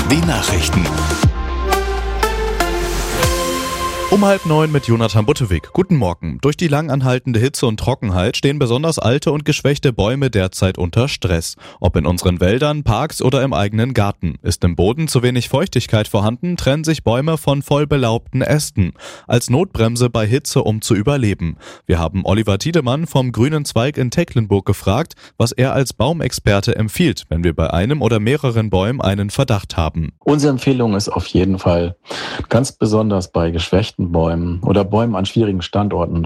WMW Nachrichten. Um 8:30 mit Jonathan Buttewig. Guten Morgen. Durch die lang anhaltende Hitze und Trockenheit stehen besonders alte und geschwächte Bäume derzeit unter Stress. Ob in unseren Wäldern, Parks oder im eigenen Garten. Ist im Boden zu wenig Feuchtigkeit vorhanden, trennen sich Bäume von voll belaubten Ästen. Als Notbremse bei Hitze, um zu überleben. Wir haben Oliver Tiedemann vom Grünen Zweig in Tecklenburg gefragt, was er als Baumexperte empfiehlt, wenn wir bei einem oder mehreren Bäumen einen Verdacht haben. Unsere Empfehlung ist auf jeden Fall, ganz besonders bei geschwächten Bäumen oder Bäumen an schwierigen Standorten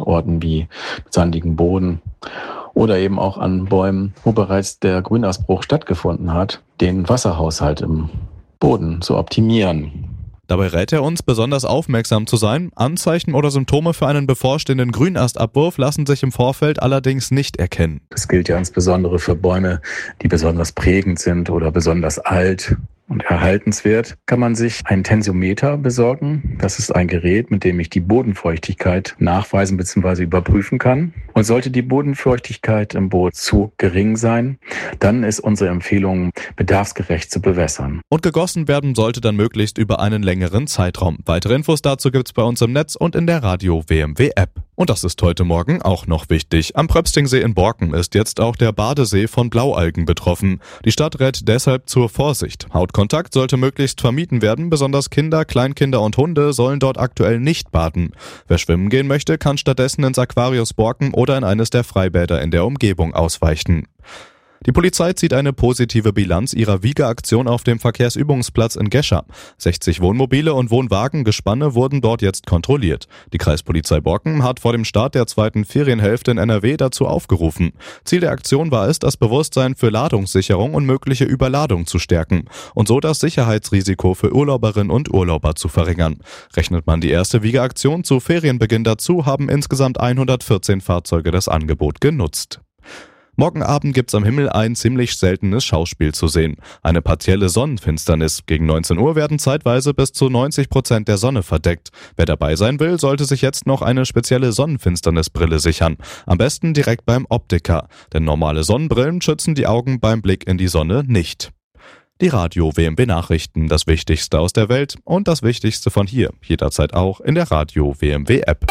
wie sandigem Boden oder eben auch an Bäumen, wo bereits der Grünausbruch stattgefunden hat, den Wasserhaushalt im Boden zu optimieren. Dabei rät er uns, besonders aufmerksam zu sein. Anzeichen oder Symptome für einen bevorstehenden Grünastabwurf lassen sich im Vorfeld allerdings nicht erkennen. Das gilt ja insbesondere für Bäume, die besonders prägend sind oder besonders alt und erhaltenswert. Kann man sich ein Tensiometer besorgen. Das ist ein Gerät, mit dem ich die Bodenfeuchtigkeit nachweisen bzw. überprüfen kann. Und sollte die Bodenfeuchtigkeit im Boot zu gering sein, dann ist unsere Empfehlung, bedarfsgerecht zu bewässern. Und gegossen werden sollte dann möglichst über einen längeren Zeitraum. Weitere Infos dazu gibt's bei uns im Netz und in der Radio WMW App. Und das ist heute Morgen auch noch wichtig. Am Pröpstingsee in Borken ist jetzt auch der Badesee von Blaualgen betroffen. Die Stadt rät deshalb zur Vorsicht. Hautkontakt sollte möglichst vermieden werden. Besonders Kinder, Kleinkinder und Hunde sollen dort aktuell nicht baden. Wer schwimmen gehen möchte, kann stattdessen ins Aquarius Borken oder in eines der Freibäder in der Umgebung ausweichen. Die Polizei zieht eine positive Bilanz ihrer Wiegeaktion auf dem Verkehrsübungsplatz in Gescher. 60 Wohnmobile und Wohnwagengespanne wurden dort jetzt kontrolliert. Die Kreispolizei Borken hat vor dem Start der zweiten Ferienhälfte in NRW dazu aufgerufen. Ziel der Aktion war es, das Bewusstsein für Ladungssicherung und mögliche Überladung zu stärken und so das Sicherheitsrisiko für Urlauberinnen und Urlauber zu verringern. Rechnet man die erste Wiegeaktion zu Ferienbeginn dazu, haben insgesamt 114 Fahrzeuge das Angebot genutzt. Morgen Abend gibt's am Himmel ein ziemlich seltenes Schauspiel zu sehen. Eine partielle Sonnenfinsternis. Gegen 19 Uhr werden zeitweise bis zu 90% der Sonne verdeckt. Wer dabei sein will, sollte sich jetzt noch eine spezielle Sonnenfinsternisbrille sichern. Am besten direkt beim Optiker. Denn normale Sonnenbrillen schützen die Augen beim Blick in die Sonne nicht. Die Radio WMW Nachrichten, das Wichtigste aus der Welt und das Wichtigste von hier. Jederzeit auch in der Radio WMW App.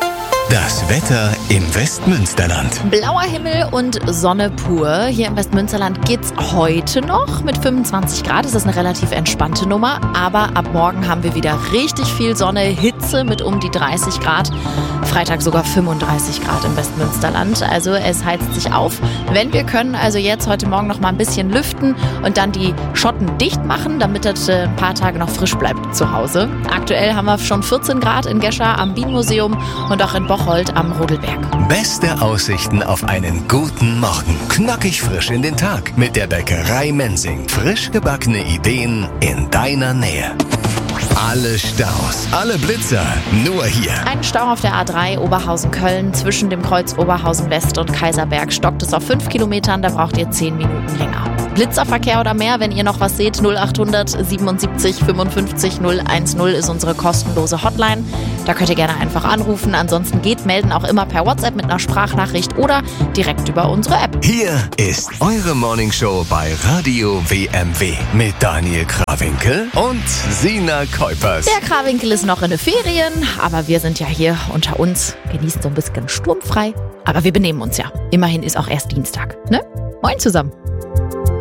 Das Wetter im Westmünsterland. Blauer Himmel und Sonne pur. Hier im Westmünsterland geht's heute noch mit 25 Grad. Das ist eine relativ entspannte Nummer. Aber ab morgen haben wir wieder richtig viel Sonne, Hitze mit um die 30 Grad. Freitag sogar 35 Grad im Westmünsterland. Also es heizt sich auf. Wenn wir können, also jetzt heute Morgen noch mal ein bisschen lüften und dann die Schotten dicht machen, damit das ein paar Tage noch frisch bleibt zu Hause. Aktuell haben wir schon 14 Grad in Gescher am Bienenmuseum und auch in Bocholt am Rodelberg. Beste Aussichten auf einen guten Morgen. Knackig frisch in den Tag mit der Bäckerei Mensing. Frisch gebackene Ideen in deiner Nähe. Alle Staus, alle Blitzer, nur hier. Ein Stau auf der A3 Oberhausen-Köln zwischen dem Kreuz Oberhausen-West und Kaiserberg stockt es auf 5 Kilometern, da braucht ihr 10 Minuten länger. Blitzerverkehr oder mehr, wenn ihr noch was seht, 0800 77 55 010 ist unsere kostenlose Hotline. Da könnt ihr gerne einfach anrufen. Ansonsten melden auch immer per WhatsApp mit einer Sprachnachricht oder direkt über unsere App. Hier ist eure Morningshow bei Radio WMW mit Daniel Krawinkel und Sina Kuipers. Der Krawinkel ist noch in den Ferien, aber wir sind ja hier unter uns, genießen so ein bisschen sturmfrei. Aber wir benehmen uns ja. Immerhin ist auch erst Dienstag, ne? Moin zusammen.